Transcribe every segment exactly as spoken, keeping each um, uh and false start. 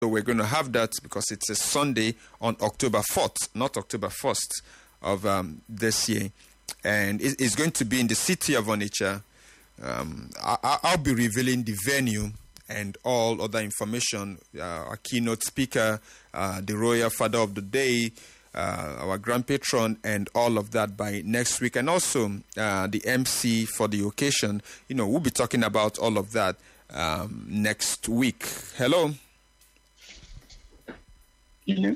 So we're going to have that because it's a Sunday on October fourth, not October first of um, this year. And it's going to be in the city of Onitsha. Um, I- I'll be revealing the venue and all other information. Uh, our keynote speaker, uh, the Royal Father of the Day, uh, our Grand Patron, and all of that by next week. And also uh, the M C for the occasion. You know, we'll be talking about all of that um, next week. Hello. Hello.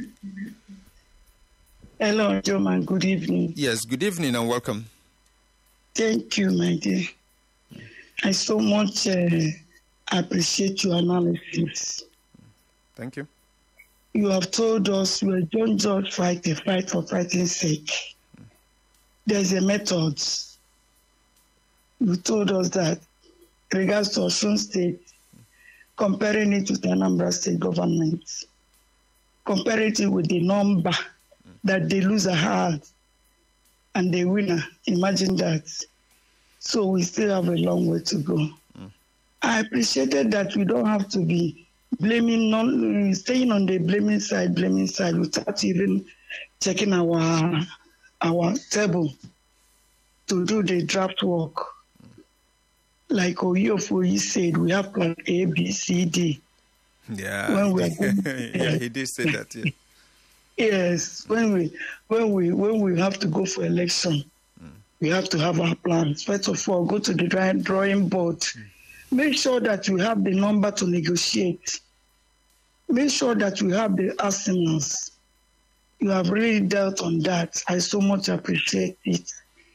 Hello, Joman. Good evening. Yes, good evening and welcome. Thank you, my dear. I so much uh, appreciate your analysis. Thank you. You have told us we don't just fight a fight for fighting's sake. There's a method. You told us that in regards to Osun State, comparing it with the Anambra State government, comparing it with the number that the loser had and the winner. Imagine that. So we still have a long way to go. Mm. I appreciated that we don't have to be blaming, non, staying on the blaming side, blaming side without even checking our our table to do the draft work. Mm. Like Oyofoyi said, we have plan A, B, C, D. Yeah, when we yeah, he did say that. Yeah. Yes, when we when we when we have to go for election, mm. we have to have our plans. First of all, go to the drawing board. Mm. Make sure that we have the number to negotiate. Make sure that we have the arsenals. You have really dealt on that. I so much appreciate it.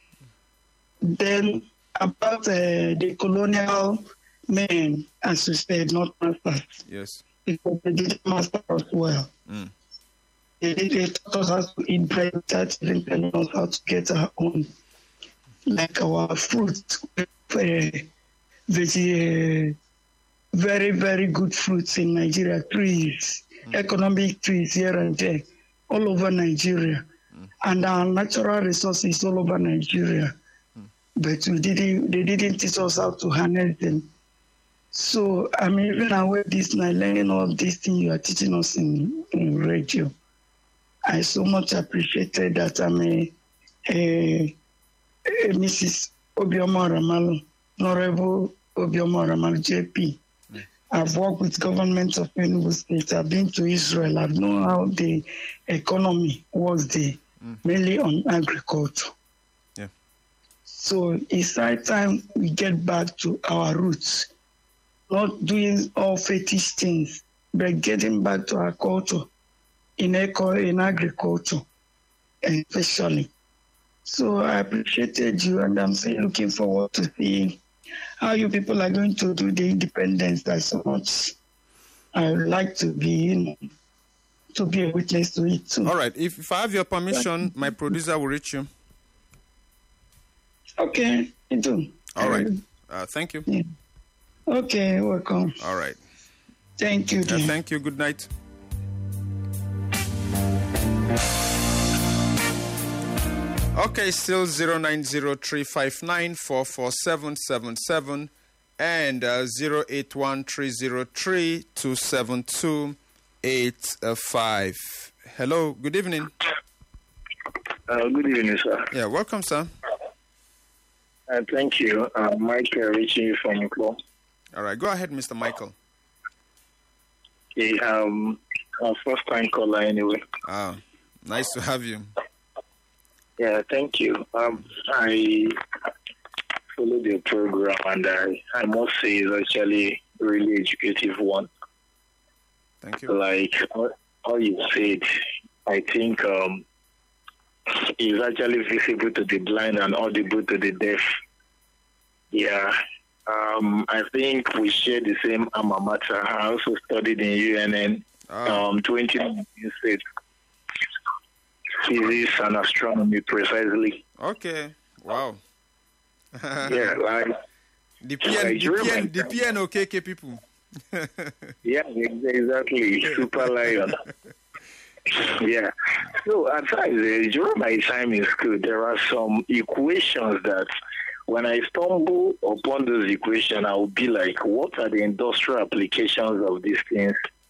Then about uh, the colonial men, as you said, not masters. Yes. Because they didn't master as well. Mm. They, they taught us how to eat bread without even telling us how to get our own. Like our fruit, uh, veggie, uh, very, very good fruits in Nigeria, trees, mm. economic trees here and there, all over Nigeria. Mm. And our natural resources all over Nigeria. Mm. But we didn't, they didn't teach us how to harness them. So I'm even aware this night, learning all these things you are teaching us in, in radio. I so much appreciated that I'm a, a, a Missus Obioma Ramalu, Honorable Obioma Ramalu J P. Mm. I've worked with government of Enugu State. I've been to Israel. I've known how the economy was there, mm. mainly on agriculture. Yeah. So it's high time we get back to our roots. Not doing all fetish things, but getting back to our culture in eco, in agriculture, especially. So I appreciated you, and I'm still looking forward to see how you people are going to do the independence. That's so much I would like to be, you know, to be a witness to it too. All right. If, if I have your permission, my producer will reach you. Okay, you do. All right. Uh, thank you. Yeah. Okay, welcome. All right. Thank you. Uh, thank you. Good night. Okay, still zero nine zero three five nine four four seven seven seven and uh, zero eight one three zero three two seven two eight five. Hello, good evening. Uh, good evening, sir. Yeah, welcome, sir. Uh, thank you. Uh, Mike uh, reaching you from Nklo. All right, go ahead, Mister Michael. Okay, um, our first time caller anyway. Ah, nice to have you. Yeah, thank you. Um, I followed your program, and I, I must say it's actually a really educative one. Thank you. Like all, all you said, I think um, is actually visible to the blind and audible to the deaf. Yeah. Um, I think we share the same alma mater. I also studied in U N N, oh. um, twenty nineteen physics and astronomy precisely. Okay. Wow. Yeah, like the P N, the P N, the P N O K K people. Yeah, exactly. Super Lion. Yeah. So at times, uh, during my time in school, there are some equations that when I stumble upon those equations, I will be like, what are the industrial applications of these things?